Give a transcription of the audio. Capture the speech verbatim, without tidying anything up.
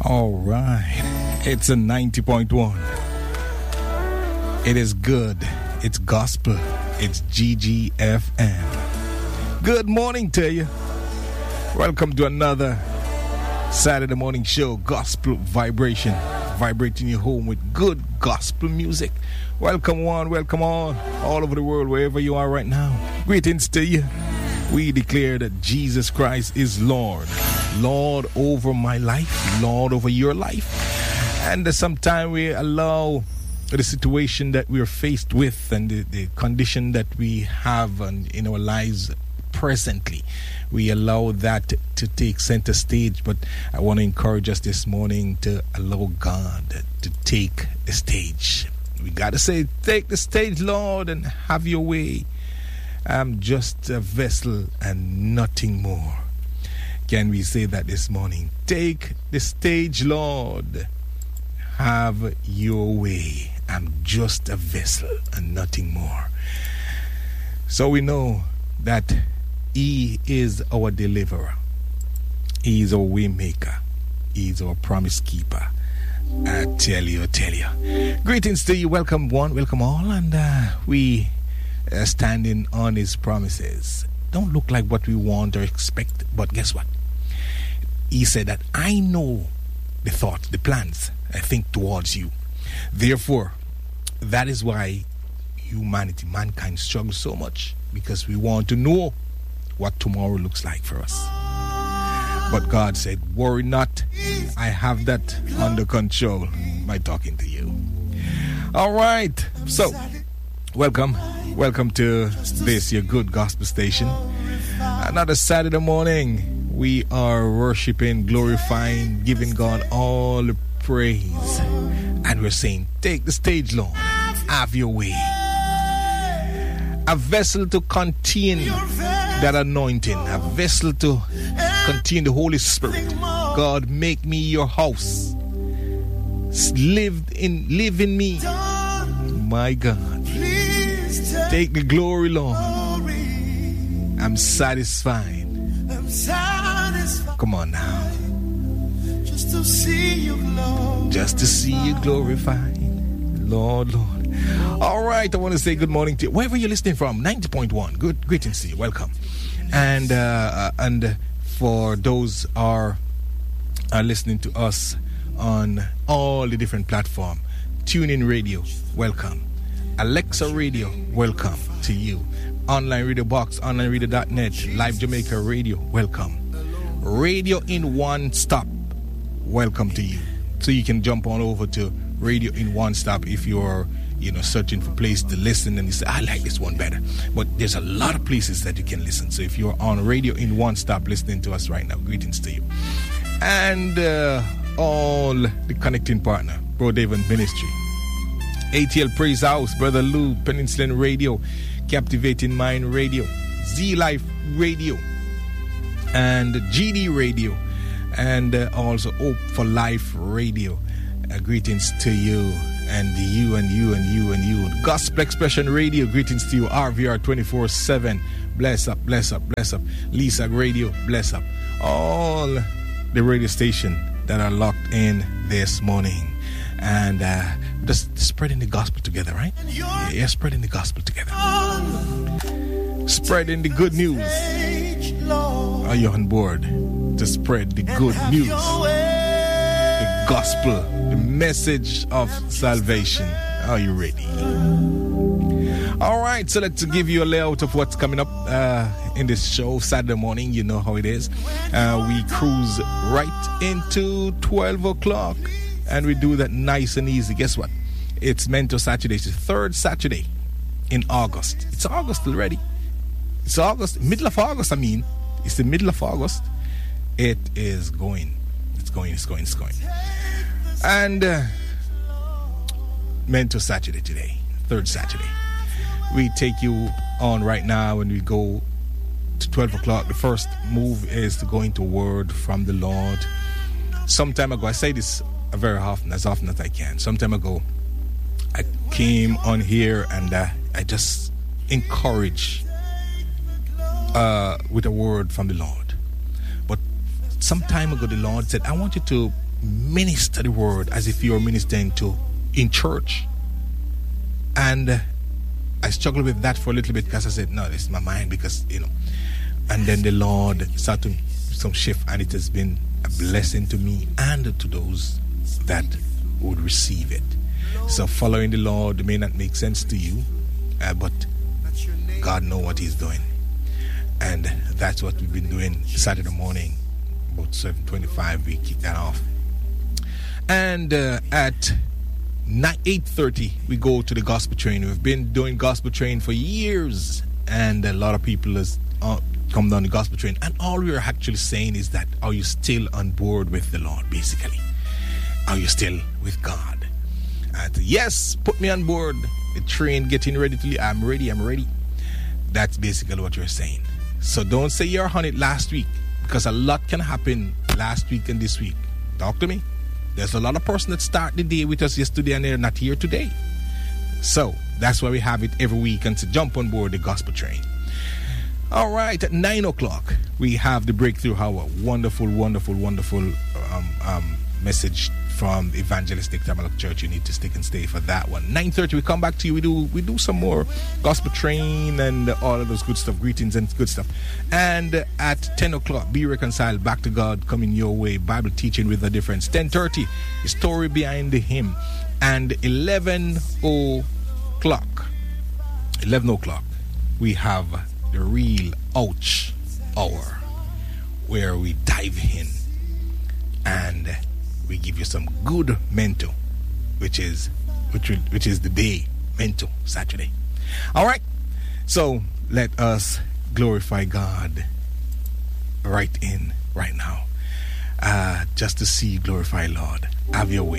All right. It's a ninety point one. It is good. It's gospel. It's G G F M. Good morning to you. Welcome to another Saturday morning show, Gospel Vibration. Vibrating your home with good gospel music. Welcome one, welcome all, all over the world, wherever you are right now. Greetings to you. We declare that Jesus Christ is Lord. Lord over my life, Lord over your life. And sometimes we allow the situation that we are faced with and the, the condition that we have in our lives presently, we allow that to take center stage. But I want to encourage us this morning to allow God to take the stage. We got to say, take the stage, Lord, and have your way. I'm just a vessel and nothing more. Can we say that this morning? Take the stage, Lord. Have your way. I'm just a vessel and nothing more. So we know that He is our deliverer. He is our way maker. He is our promise keeper. I tell you, I tell you. Greetings to you. Welcome one, welcome all. And uh, we are standing on His promises. Don't look like what we want or expect, but guess what? He said that I know the thoughts, the plans I think towards you. Therefore, that is why humanity, mankind struggles so much, because we want to know what tomorrow looks like for us. But God said, worry not, I have that under control by talking to you. All right, so welcome, welcome to this, your good gospel station. Another Saturday morning. We are worshiping, glorifying, giving God all the praise. And we're saying, take the stage, Lord. Have your way. A vessel to contain that anointing. A vessel to contain the Holy Spirit. God, make me your house. Live in, live in me. My God. Take the glory, Lord. I'm satisfied. Come on now. Just to see you glorified. Just to see you glorified. Lord, Lord. All right, I want to say good morning to you. Wherever you're listening from, ninety point one. Good greetings to you. Welcome. And uh, and for those are are listening to us on all the different platforms, TuneIn Radio, welcome. Alexa Radio, welcome to you. Online Radio Box, online radio dot net, Live Jamaica Radio, welcome. Radio in One Stop, welcome to you. So you can jump on over to Radio in One Stop if you're, you know, searching for a place to listen and you say, I like this one better. But there's a lot of places that you can listen. So if you're on Radio in One Stop listening to us right now, greetings to you. And uh, all the connecting partner, Bro David Ministry, A T L Praise House, Brother Lou, Peninsula Radio, Captivating Mind Radio, Z Life Radio, and G D Radio, and uh, also Hope for Life Radio. Uh, greetings to you, and you, and you, and you, and you. Gospel Expression Radio, greetings to you. R V R twenty-four seven, bless up, bless up, bless up. Lisa Radio, bless up. All the radio station that are locked in this morning. And uh, just spreading the gospel together, right? Yeah, yeah, spreading the gospel together. Spreading the good news. Are you on board to spread the good news? The gospel, the message of salvation. Are you ready? All right, so let's give you a layout of what's coming up uh, in this show. Saturday morning, you know how it is. Uh, we cruise right into twelve o'clock. And we do that nice and easy. Guess what? It's Mentor Saturday. It's the third Saturday in August. It's August already. It's August. Middle of August, I mean. It's the middle of August. It is going. It's going, it's going, it's going. And uh, Mentor Saturday today. Third Saturday. We take you on right now and we go to twelve o'clock. The first move is to go into Word from the Lord. Some time ago, I say this very often, as often as I can. Some time ago, I came on here and uh, I just encourage uh, with a word from the Lord. But some time ago, the Lord said, I want you to minister the word as if you're ministering to in church. And uh, I struggled with that for a little bit because I said, no, this is my mind, because, you know. And then the Lord started some shift, and it has been a blessing to me and to those that would receive it. So following the Lord may not make sense to you, uh, but God knows what He's doing. And that's what we've been doing Saturday morning, about seven twenty-five, we kick that off. And uh, at eight thirty, we go to the gospel train. We've been doing gospel train for years, and a lot of people has uh, come down the gospel train. And all we're actually saying is that, are you still on board with the Lord, basically? Are you still with God? And yes, put me on board. The train getting ready to leave. I'm ready, I'm ready. That's basically what you're saying. So don't say you're on it last week, because a lot can happen last week and this week. Talk to me. There's a lot of person that start the day with us yesterday and they're not here today. So that's why we have it every week, and to jump on board the gospel train. All right, at nine o'clock, we have the Breakthrough Hour. Wonderful, wonderful, wonderful um, um, message from Evangelistic Tabernacle Church. You need to stick and stay for that one. nine thirty, we come back to you. We do we do some more gospel train and all of those good stuff, greetings and good stuff. And at ten o'clock, Be Reconciled, Back to God, coming your way, Bible teaching with a difference. ten thirty, the story behind the hymn. And eleven o'clock, eleven o'clock, we have the Real Ouch Hour, where we dive in and we give you some good mento, which is which will, which is the day mento Saturday. All right, so let us glorify God right in right now, uh, just to see you glorify Lord. Have your way.